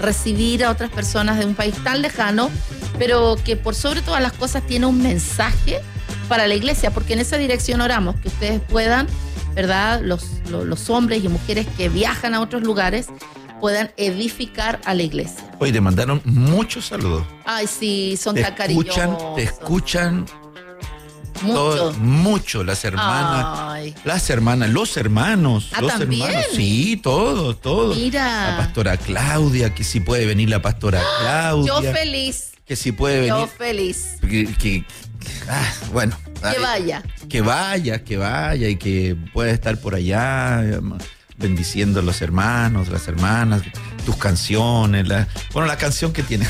recibir a otras personas de un país tan lejano, pero que por sobre todas las cosas tiene un mensaje para la iglesia, porque en esa dirección oramos, que ustedes puedan, ¿verdad?, los hombres y mujeres que viajan a otros lugares puedan edificar a la iglesia. Oye, te mandaron muchos saludos. Ay, sí, son tan cariñosos. Te escuchan mucho. Mucho, las hermanas. Ay. Las hermanas, los hermanos. Ah, los ¿también? hermanos. Sí, todo. Mira. La pastora Claudia, que si puede venir la pastora Claudia. Yo feliz. Que si puede venir. Yo feliz. Bueno. Que vaya. Que vaya y que pueda estar por allá bendiciendo a los hermanos, las hermanas, tus canciones, la canción que tiene.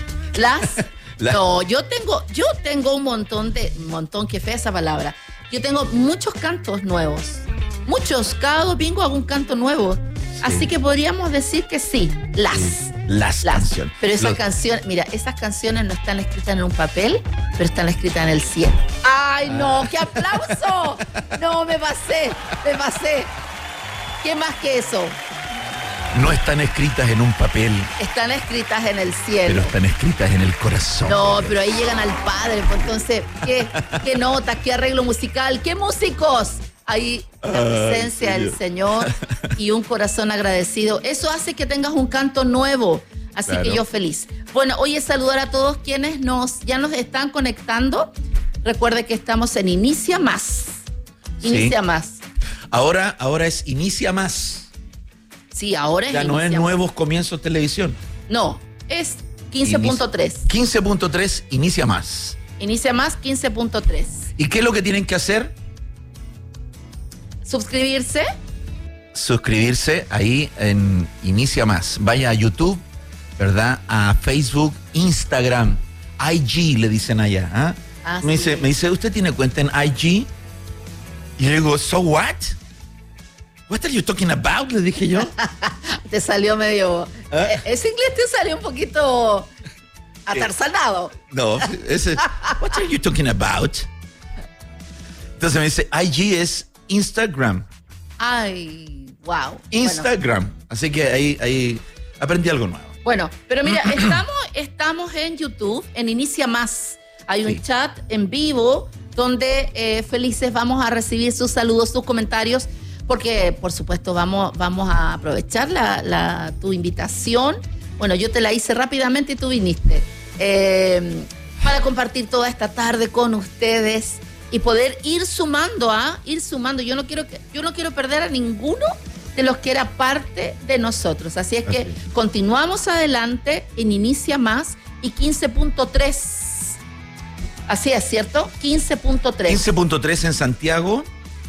No, yo tengo un montón, qué fea esa palabra. Yo tengo muchos cantos nuevos. Muchos, cada domingo hago un canto nuevo. Sí. Así que podríamos decir que sí, las canciones. Pero esas canciones no están escritas en un papel, pero están escritas en el cielo. ¡Ay, no! ¡Qué aplauso! No, me pasé. ¿Qué más que eso? No están escritas en un papel. Están escritas en el cielo. Pero están escritas en el corazón. No, pero ahí llegan al Padre. Pues entonces, ¿qué notas? ¿Qué arreglo musical? ¿Qué músicos? Ahí la presencia del Señor y un corazón agradecido. Eso hace que tengas un canto nuevo. Así que yo feliz. Bueno, hoy es saludar a todos quienes ya nos están conectando. Recuerde que estamos en Inicia Más. Inicia Más. Ahora es Inicia Más. Sí, ahora es ya Inicia no es Más. Nuevos Comienzos Televisión. No, es 15.3. 15.3, Inicia Más. Inicia Más, 15.3. ¿Y qué es lo que tienen que hacer? Suscribirse ahí en Inicia Más. Vaya a YouTube, ¿verdad? A Facebook, Instagram, IG le dicen allá. Me dice, ¿usted tiene cuenta en IG? Y le digo, ¿so what? What are you talking about? Le dije yo. Te salió medio... Ese inglés te salió un poquito atarzanado. No, ese... What are you talking about? Entonces me dice, IG es Instagram. Ay, wow. Instagram. Bueno. Así que ahí aprendí algo nuevo. Bueno, pero mira, estamos en YouTube, en Inicia Más. Hay un chat en vivo donde felices vamos a recibir sus saludos, sus comentarios, porque por supuesto vamos a aprovechar tu invitación. Bueno, yo te la hice rápidamente y tú viniste para compartir toda esta tarde con ustedes y poder ir sumando. Yo no quiero perder a ninguno de los que era parte de nosotros. Así es que continuamos adelante en Inicia Más y 15.3. Así es, ¿cierto? 15.3. 15.3 en Santiago,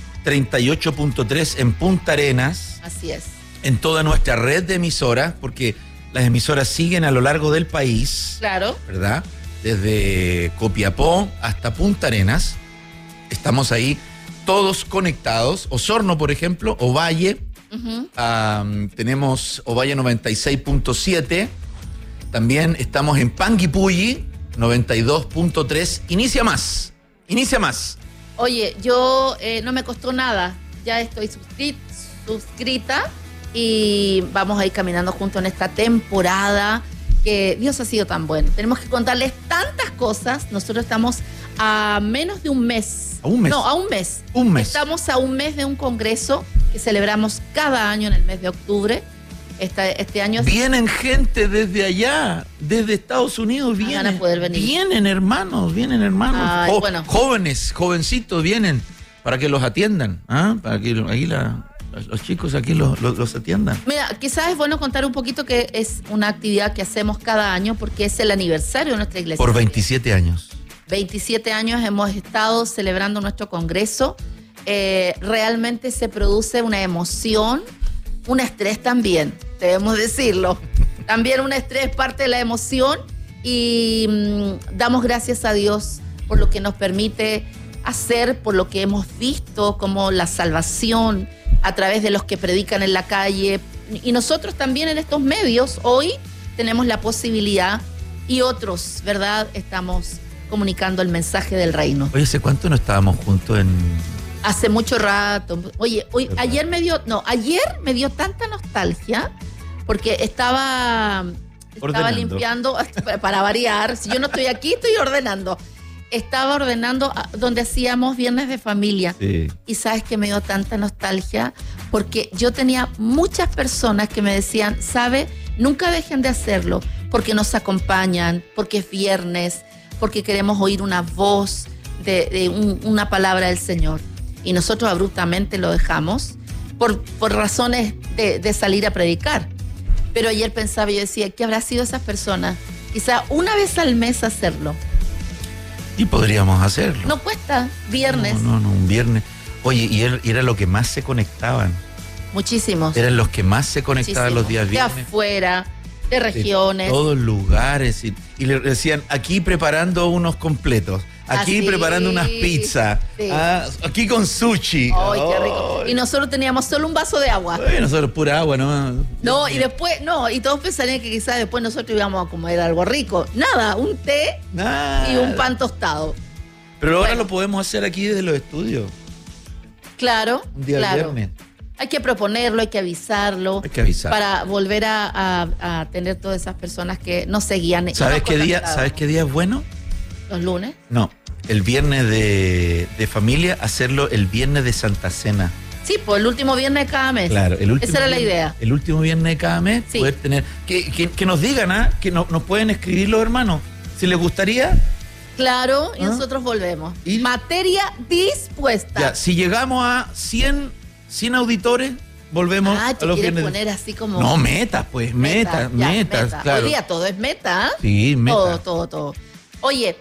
38.3 en Punta Arenas. Así es. En toda nuestra red de emisoras, porque las emisoras siguen a lo largo del país. Claro. ¿Verdad? Desde Copiapó hasta Punta Arenas. Estamos ahí todos conectados. Osorno, por ejemplo, Ovalle. Tenemos Ovalle 96.7. También estamos en Panguipulli 92.3. Inicia Más. Oye, yo no me costó nada. Ya estoy suscrita y vamos a ir caminando juntos en esta temporada que Dios ha sido tan bueno. Tenemos que contarles tantas cosas. Nosotros estamos a menos de un mes. ¿A un mes? No, a un mes. Un mes. Estamos a un mes de un congreso que celebramos cada año en el mes de octubre. Este año... Vienen gente desde allá, desde Estados Unidos, van a poder venir. Vienen hermanos. Ay, bueno. Jovencitos vienen para que los atiendan, para que ahí los chicos aquí los atiendan. Mira, quizás es bueno contar un poquito que es una actividad que hacemos cada año porque es el aniversario de nuestra iglesia. Por 27 años. 27 años hemos estado celebrando nuestro congreso. Realmente se produce una emoción, un estrés también, debemos decirlo. También un estrés, parte de la emoción, y damos gracias a Dios por lo que nos permite hacer, por lo que hemos visto como la salvación a través de los que predican en la calle. Y nosotros también en estos medios hoy tenemos la posibilidad, y otros, ¿verdad? Estamos comunicando el mensaje del reino. Oye, ¿hace cuánto no estábamos juntos en...? Hace mucho rato. Oye, ayer me dio tanta nostalgia porque estaba Estaba limpiando, para variar. Si yo no estoy aquí, estoy ordenando. Estaba ordenando donde hacíamos viernes de familia. Sí. Y sabes que me dio tanta nostalgia, porque yo tenía muchas personas que me decían, ¿sabe? Nunca dejen de hacerlo, porque nos acompañan, porque es viernes, porque queremos oír una voz una palabra del Señor. Y nosotros abruptamente lo dejamos por razones de salir a predicar. Pero ayer pensaba y yo decía, ¿qué habrá sido esas personas? Quizá una vez al mes hacerlo. Y podríamos hacerlo. No cuesta, viernes. No, un viernes. Oye, y era lo que más se conectaban. Muchísimos. Eran los que más se conectaban los días viernes. De afuera, de regiones. De todos lugares. Y le decían, aquí preparando unos completos. Aquí preparando unas pizzas. Sí. Aquí con sushi. ¡Ay, qué rico! Y nosotros teníamos solo un vaso de agua. Ay, nosotros pura agua, ¿no? No, y después, y todos pensarían que quizás después nosotros íbamos a comer algo rico. Nada, un té y un pan tostado. Pero ahora lo podemos hacer aquí desde los estudios. Claro, un día viernes. Hay que proponerlo, hay que avisarlo. Hay que avisar. Para volver a tener todas esas personas que nos seguían. ¿Sabes qué día es bueno? ¿Los lunes? No, el viernes de familia, hacerlo el viernes de Santa Cena. Sí, pues el último viernes de cada mes. Claro, esa era la idea. El último viernes de cada mes, sí. Poder tener. Que nos digan, que nos pueden escribir los hermanos. Si les gustaría. Claro, y nosotros volvemos. Materia dispuesta. Ya, si llegamos a 100 auditores, volvemos a los viernes. Poner así como. No, metas, pues, metas, claro. Hoy día todo es meta. Sí, meta. Todo. Oye,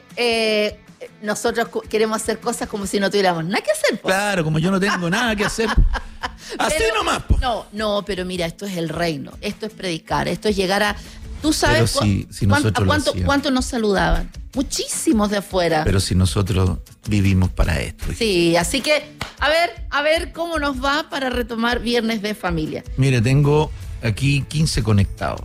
nosotros queremos hacer cosas como si no tuviéramos nada que hacer. Po. Claro, como yo no tengo nada que hacer. Así nomás. Po. No, pero mira, esto es el reino. Esto es predicar. Esto es llegar a... ¿Tú sabes cuánto nos saludaban? Muchísimos de afuera. Pero si nosotros vivimos para esto. Sí, así que a ver cómo nos va para retomar Viernes de Familia. Mire, tengo aquí 15 conectados.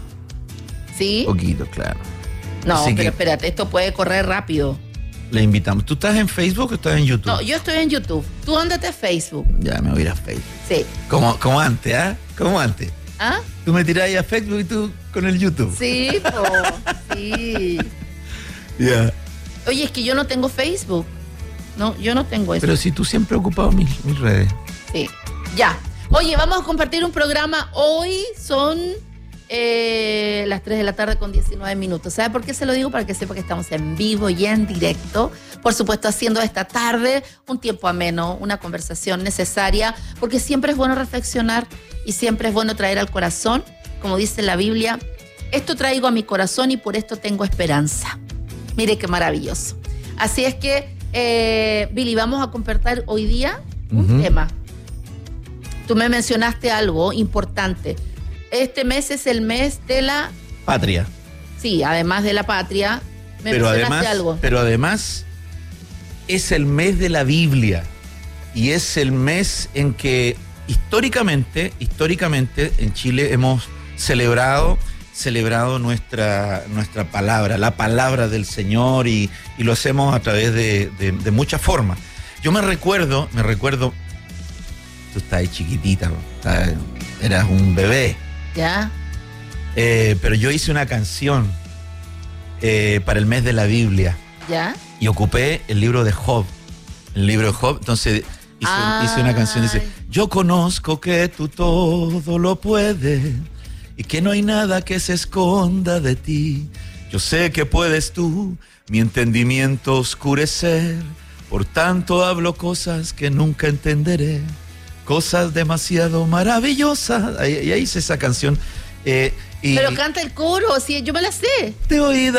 ¿Sí? Poquito, claro. No, así pero espérate, esto puede correr rápido. Le invitamos. ¿Tú estás en Facebook o estás en YouTube? No, yo estoy en YouTube. Tú ándate a Facebook. Ya, me voy a ir a Facebook. Sí. Como antes, ¿ah? Como antes. ¿Ah? Tú me tirás ahí a Facebook y tú con el YouTube. Sí, sí. Ya. Yeah. Oye, es que yo no tengo Facebook. No, yo no tengo eso. Pero si tú siempre has ocupado mis redes. Sí. Ya. Oye, vamos a compartir un programa. Hoy son las 3 de la tarde con 19 minutos. ¿Sabe por qué se lo digo? Para que sepa que estamos en vivo y en directo. Por supuesto, haciendo esta tarde un tiempo ameno, una conversación necesaria, porque siempre es bueno reflexionar y siempre es bueno traer al corazón, como dice la Biblia, esto traigo a mi corazón y por esto tengo esperanza. Mire qué maravilloso. Así es que, Billy, vamos a compartir hoy día un tema. Tú me mencionaste algo importante. Este mes es el mes de la... Patria. Sí, además de la patria, mencionaste algo. Pero además es el mes de la Biblia y es el mes en que históricamente en Chile hemos celebrado nuestra palabra, la palabra del Señor y lo hacemos a través de muchas formas. Yo me recuerdo, tú estás ahí chiquitita, eras un bebé. Ya. Pero yo hice una canción para el mes de la Biblia. Ya. Y ocupé el libro de Job. Entonces hice una canción, dice: yo conozco que tú todo lo puedes y que no hay nada que se esconda de ti. Yo sé que puedes tú mi entendimiento oscurecer, por tanto hablo cosas que nunca entenderé, cosas demasiado maravillosas. Ahí hice esa canción. Pero canta el coro, sí, yo me la sé. Te oí